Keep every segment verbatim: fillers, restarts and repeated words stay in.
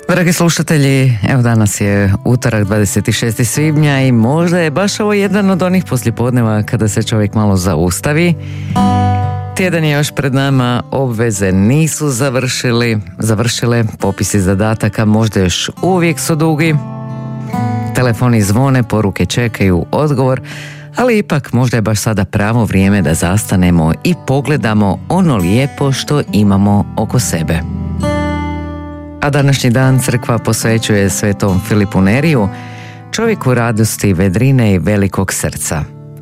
Dragi slušatelji, evo danas je utorak dvadeset šestog svibnja i možda je baš ovo jedan od onih poslijepodneva kada se čovjek malo zaustavi. Tjedan je još pred nama, obveze nisu završili, završile, popisi zadataka možda još uvijek su dugi, telefoni zvone, poruke čekaju odgovor, ali ipak možda je baš sada pravo vrijeme da zastanemo i pogledamo ono lijepo što imamo oko sebe. A današnji dan crkva posvećuje svetom Filipu Neriju, čovjeku radosti, vedrine i velikog srca.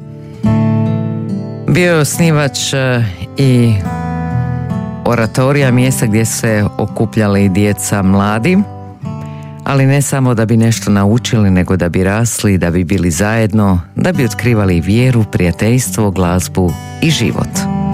Bio je osnivač i oratorija, mjesta gdje se okupljali djeca mladi, ali ne samo da bi nešto naučili, nego da bi rasli, da bi bili zajedno, da bi otkrivali vjeru, prijateljstvo, glazbu i život.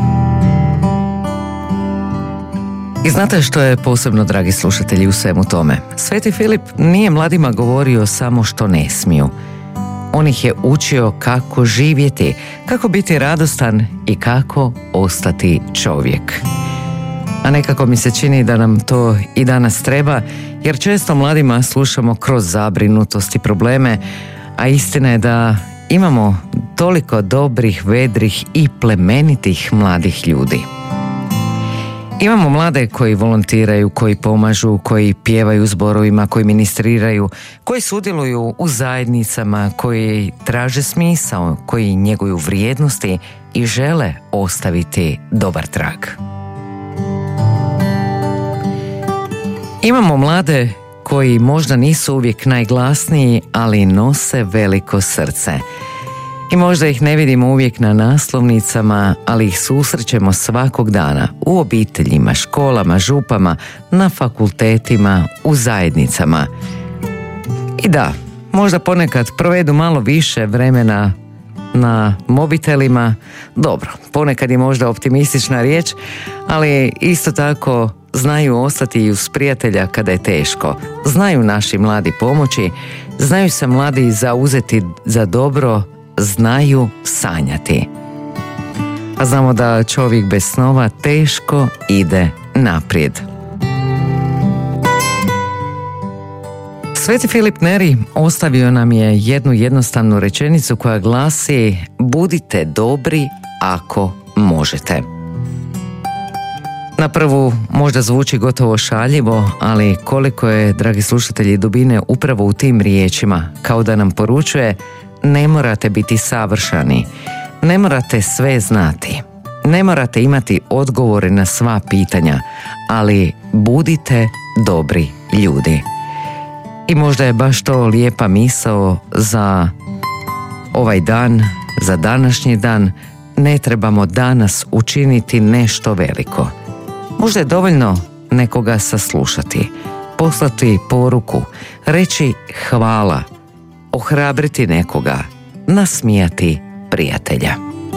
I znate što je posebno, dragi slušatelji, u svemu tome? Sveti Filip nije mladima govorio samo što ne smiju. On ih je učio kako živjeti, kako biti radostan i kako ostati čovjek. A nekako mi se čini da nam to i danas treba, jer često mladima slušamo kroz zabrinutost i probleme, a istina je da imamo toliko dobrih, vedrih i plemenitih mladih ljudi. Imamo mlade koji volontiraju, koji pomažu, koji pjevaju u zborovima, koji ministriraju, koji sudjeluju u zajednicama, koji traže smisao, koji njeguju vrijednosti i žele ostaviti dobar trag. Imamo mlade koji možda nisu uvijek najglasniji, ali nose veliko srce. I možda ih ne vidimo uvijek na naslovnicama, ali ih susrećemo svakog dana u obiteljima, školama, župama, na fakultetima, u zajednicama. I da, možda ponekad provedu malo više vremena na mobitelima. Dobro, ponekad je možda optimistična riječ, ali isto tako znaju ostati i uz prijatelja kada je teško. Znaju naši mladi pomoći, znaju se mladi zauzeti za dobro, znaju sanjati. A znamo da čovjek bez snova teško ide naprijed. Sveti Filip Neri ostavio nam je jednu jednostavnu rečenicu koja glasi: budite dobri ako možete. Na prvu možda zvuči gotovo šaljivo, ali koliko je, dragi slušatelji, dubine upravo u tim riječima, kao da nam poručuje: ne morate biti savršeni, ne morate sve znati, ne morate imati odgovore na sva pitanja, ali budite dobri ljudi. I možda je baš to lijepa misao za ovaj dan, za današnji dan. Ne trebamo danas učiniti nešto veliko. Možda je dovoljno nekoga saslušati, poslati poruku, reći hvala, ohrabriti nekoga, nasmijati prijatelja.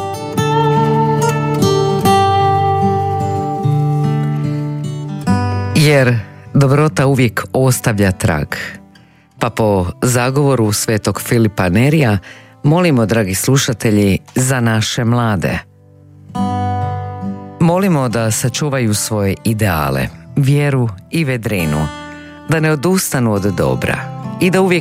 Jer dobrota uvijek ostavlja trag. Pa po zagovoru svetog Filipa Nerija molimo, dragi slušatelji, za naše mlade. Molimo da sačuvaju svoje ideale, vjeru i vedrinu, da ne odustanu od dobra i da uvijek